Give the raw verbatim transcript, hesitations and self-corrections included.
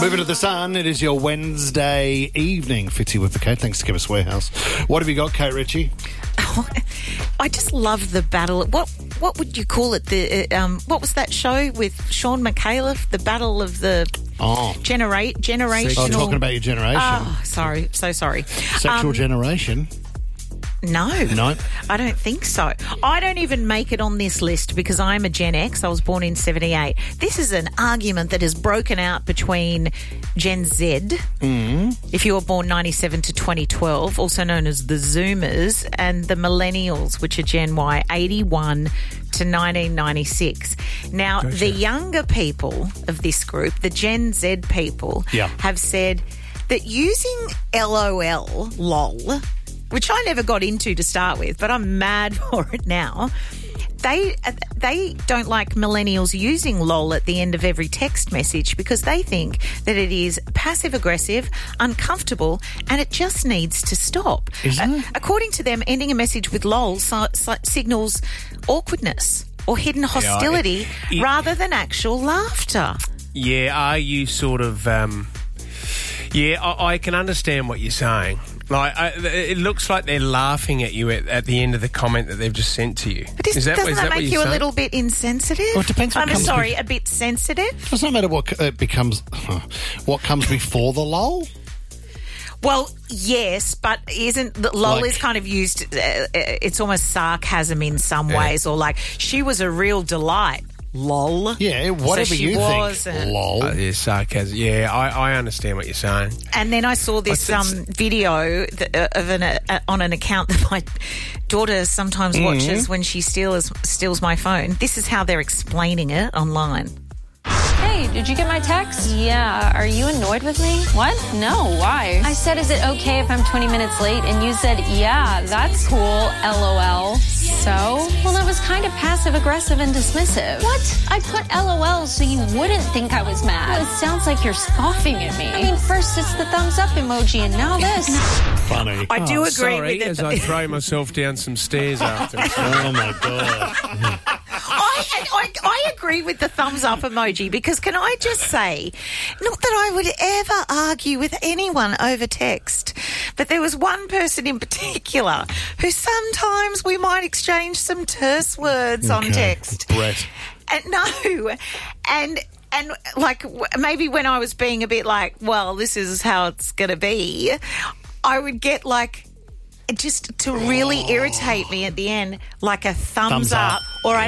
Moving to the sun, it is your Wednesday evening. Fitzy with the Kate. Thanks to Chemist Warehouse. What have you got, Kate Ritchie? Oh, I just love the battle. What what would you call it? The uh, um, what was that show with Sean McAuliffe? The battle of the Oh, generate generational. oh talking about your generation. Oh, sorry, so sorry. Sexual Um, generation. No, No? I don't think so. I don't even make it on this list because I'm a Gen X. I was born in seventy-eight. This is an argument that has broken out between Gen Z, mm. if you were born ninety-seven to twenty twelve, also known as the Zoomers, and the Millennials, which are Gen Y, eighty-one to nineteen ninety-six. Now, Gotcha. the younger people of this group, the Gen Z people, Yeah. have said that using LOL, lol, which I never got into to start with, but I'm mad for it now. They they don't like millennials using lol at the end of every text message because they think that it is passive-aggressive, uncomfortable, and it just needs to stop. Is it? Uh, according to them, ending a message with lol si- si- signals awkwardness or hidden hostility it- it- rather than actual laughter. Yeah, are you sort of... Um, yeah, I, I can understand what you're saying. Like, I, it looks like they're laughing at you at, at the end of the comment that they've just sent to you. But is, is that, doesn't is that, that what make you're you a saying? little bit insensitive? Well, it depends what I'm comes sorry, with- a bit sensitive? Doesn't matter what it becomes. What comes before the lull? Well, yes, but isn't the lol Like- is kind of used? Uh, it's almost sarcasm in some Yeah. ways, or like she was a real delight. Lol. Yeah, whatever So she you was, think. uh, Lol. Uh, yeah, sarcasm. Yeah, I, I understand what you're saying. And then I saw this What's um, this? video th- uh, of an uh, on an account that my daughter sometimes Mm-hmm. watches when she steals steals my phone. This is how they're explaining it online. Hey, did you get my text? Yeah. Are you annoyed with me? What? No, why? I said, is it okay if I'm twenty minutes late? And you said, yeah, that's cool, LOL. So? Well, it was kind of passive-aggressive and dismissive. What? I put LOL so you wouldn't think I was mad. Well, it sounds like you're scoffing at me. I mean, first it's the thumbs up emoji and now this. Funny. I do Oh, agree sorry, with as it. I throw myself down some stairs after. Oh, my God. I, I, I agree with the thumbs up emoji because can I just say, not that I would ever argue with anyone over text, but there was one person in particular who sometimes we might exchange some terse words on Okay. text. Brett. And no, and and like w- maybe when I was being a bit like, well, this is how it's going to be, I would get like just to really irritate me at the end, like a thumbs, Thumbs up. up, or I